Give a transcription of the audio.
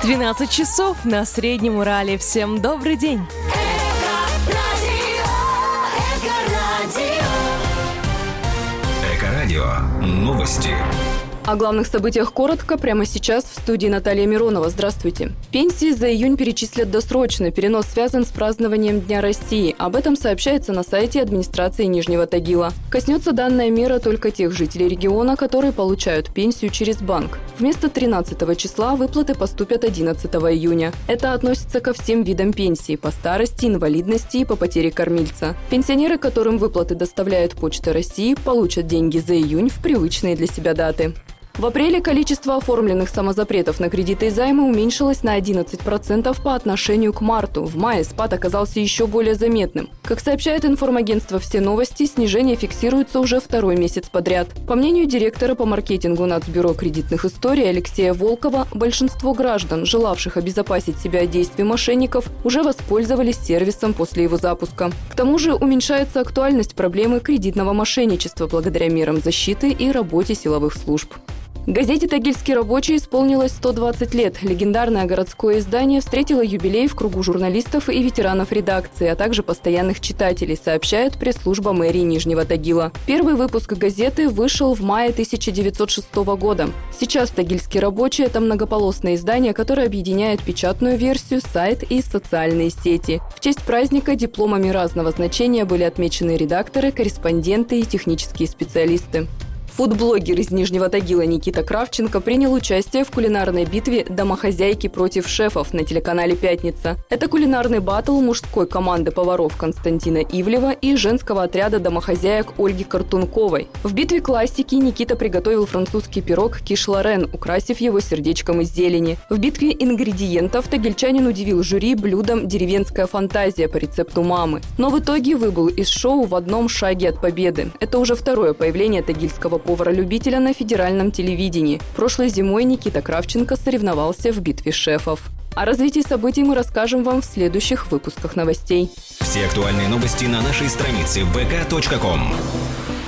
12 часов на Среднем Урале. Всем добрый день! Эко-радио. Новости. О главных событиях коротко прямо сейчас в студии Наталья Миронова. Здравствуйте. Пенсии за июнь перечислят досрочно. Перенос связан с празднованием Дня России. Об этом сообщается на сайте администрации Нижнего Тагила. Коснется данная мера только тех жителей региона, которые получают пенсию через банк. Вместо 13 числа выплаты поступят 11 июня. Это относится ко всем видам пенсии по старости, инвалидности и по потере кормильца. Пенсионеры, которым выплаты доставляет Почта России, получат деньги за июнь в привычные для себя даты. В апреле количество оформленных самозапретов на кредиты и займы уменьшилось на 11% по отношению к марту. В мае спад оказался еще более заметным. Как сообщает информагентство «Все новости», снижение фиксируется уже второй месяц подряд. По мнению директора по маркетингу Нацбюро кредитных историй Алексея Волкова, большинство граждан, желавших обезопасить себя от действий мошенников, уже воспользовались сервисом после его запуска. К тому же уменьшается актуальность проблемы кредитного мошенничества благодаря мерам защиты и работе силовых служб. Газете «Тагильский рабочий» исполнилось 120 лет. Легендарное городское издание встретило юбилей в кругу журналистов и ветеранов редакции, а также постоянных читателей, сообщает пресс-служба мэрии Нижнего Тагила. Первый выпуск газеты вышел в мае 1906 года. Сейчас «Тагильский рабочий» – это многополосное издание, которое объединяет печатную версию, сайт и социальные сети. В честь праздника дипломами разного значения были отмечены редакторы, корреспонденты и технические специалисты. Фудблогер из Нижнего Тагила Никита Кравченко принял участие в кулинарной битве «Домохозяйки против шефов» на телеканале «Пятница». Это кулинарный баттл мужской команды поваров Константина Ивлева и женского отряда домохозяек Ольги Картунковой. В битве классики Никита приготовил французский пирог киш-лорен, украсив его сердечком из зелени. В битве ингредиентов тагильчанин удивил жюри блюдом «Деревенская фантазия» по рецепту мамы. Но в итоге выбыл из шоу в одном шаге от победы. Это уже второе появление тагильского повара-любителя на федеральном телевидении. Прошлой зимой Никита Кравченко соревновался в битве шефов. О развитии событий мы расскажем вам в следующих выпусках новостей. Все актуальные новости на нашей странице vk.com.